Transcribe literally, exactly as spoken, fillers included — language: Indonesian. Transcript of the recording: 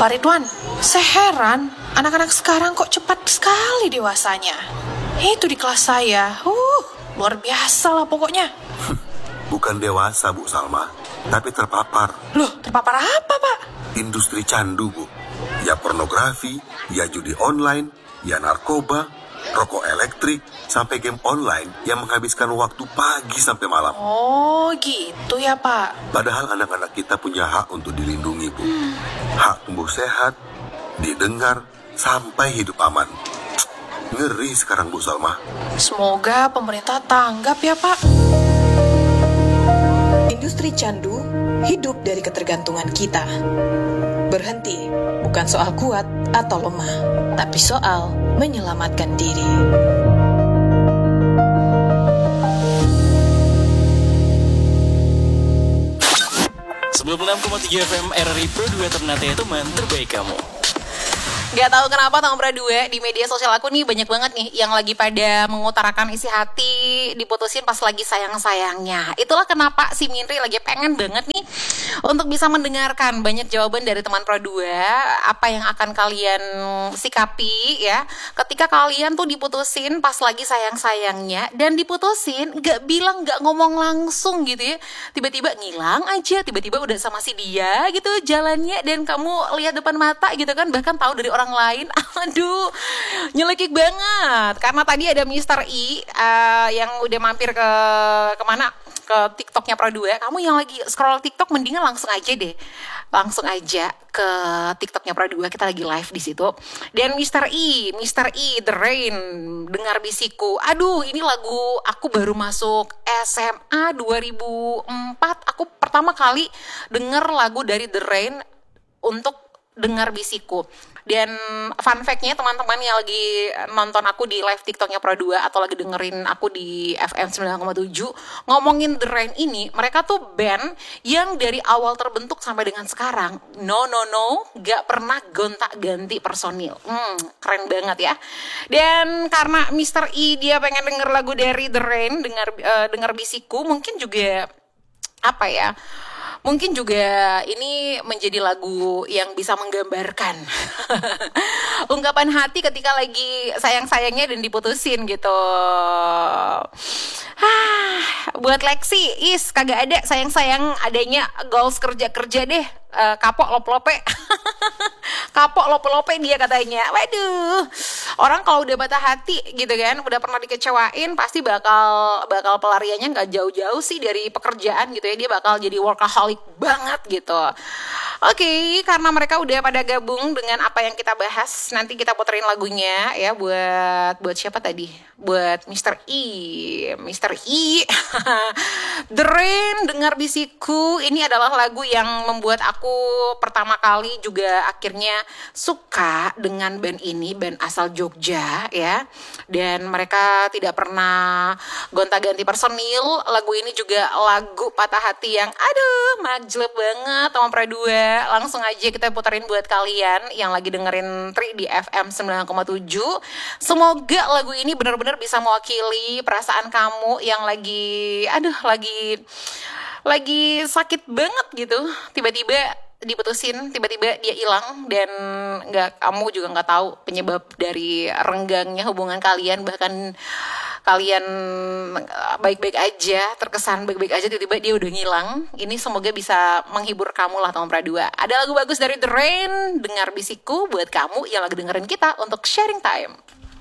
Pak Ridwan, saya heran anak-anak sekarang kok cepat sekali dewasanya. Itu di kelas saya, uh, luar biasa lah pokoknya. Bukan dewasa, Bu Salma, tapi terpapar. Loh, terpapar apa, Pak? Industri candu, Bu. Ya pornografi, ya judi online, ya narkoba, rokok elektrik, sampai game online yang menghabiskan waktu pagi sampai malam. Oh, gitu ya, Pak. Padahal anak-anak kita punya hak untuk dilindungi, Bu. Hmm. Hak tumbuh sehat, didengar, sampai hidup aman. Ngeri sekarang, Bu Salma. Semoga pemerintah tanggap ya, Pak. Industri candu hidup dari ketergantungan kita. Berhenti bukan soal kuat atau lemah, tapi soal menyelamatkan diri. sembilan puluh enam koma tiga F M R R I Pro dua Ternate teman terbaik kamu. Gak tahu kenapa Tangga Dua di media sosial aku nih banyak banget nih yang lagi pada mengutarakan isi hati diputusin pas lagi sayang-sayangnya. Itulah kenapa si Minri lagi pengen banget nih untuk bisa mendengarkan banyak jawaban dari teman Pro dua, apa yang akan kalian sikapi ya ketika kalian tuh diputusin pas lagi sayang-sayangnya, dan diputusin gak bilang, gak ngomong langsung gitu ya, tiba-tiba ngilang aja, tiba-tiba udah sama si dia gitu jalannya, dan kamu lihat depan mata gitu kan, bahkan tahu dari orang orang lain. Aduh, nyelekik banget. Karena tadi ada Mister I uh, yang udah mampir ke kemana, ke TikToknya Pro dua. Kamu yang lagi scroll TikTok mendingan langsung aja deh, langsung aja ke TikToknya Pro dua. Kita lagi live di situ. Dan Mister I, Mister I, The Rain, Dengar Bisiku. Aduh, ini lagu aku baru masuk S M A dua ribu empat. Aku pertama kali denger lagu dari The Rain untuk Dengar Bisiku. Dan fun fact-nya teman-teman yang lagi nonton aku di live TikToknya Pro dua atau lagi dengerin aku di F M sembilan koma tujuh, ngomongin The Rain ini, mereka tuh band yang dari awal terbentuk sampai dengan sekarang no no no gak pernah gonta-ganti personil. hmm, Keren banget ya. Dan karena Mister I dia pengen denger lagu dari The Rain, dengar uh, dengar Bisiku, mungkin juga apa ya, mungkin juga ini menjadi lagu yang bisa menggambarkan ungkapan hati ketika lagi sayang-sayangnya dan diputusin gitu. Ah, buat Lexi, is kagak ada sayang-sayang, adanya goals kerja-kerja deh. Uh, kapok lop-lope kapok lope-lope dia katanya. Waduh, orang kalau udah patah hati gitu kan, udah pernah dikecewain, pasti bakal bakal pelariannya nggak jauh-jauh sih dari pekerjaan gitu ya. Dia bakal jadi workaholic banget gitu. Oke, okay, karena mereka udah pada gabung dengan apa yang kita bahas, nanti kita puterin lagunya ya buat buat siapa tadi? Buat Mister I, Mister I. The Rain, Dengar Bisiku. Ini adalah lagu yang membuat aku pertama kali juga akhirnya suka dengan band ini, band asal Jogja ya. Dan mereka tidak pernah gonta-ganti personil. Lagu ini juga lagu patah hati yang aduh majleb banget sama Pro dua. Langsung aja kita puterin buat kalian yang lagi dengerin Tri di F M sembilan koma tujuh. Semoga lagu ini benar-benar bisa mewakili perasaan kamu yang lagi aduh lagi lagi sakit banget gitu, tiba-tiba diputusin, tiba-tiba dia hilang, dan nggak, kamu juga nggak tahu penyebab dari renggangnya hubungan kalian, bahkan kalian baik-baik aja, terkesan baik-baik aja, tiba-tiba dia udah ngilang. Ini semoga bisa menghibur kamu lah teman Pra dua. Ada lagu bagus dari The Rain, Dengar Bisiku buat kamu yang lagi dengerin kita untuk sharing time.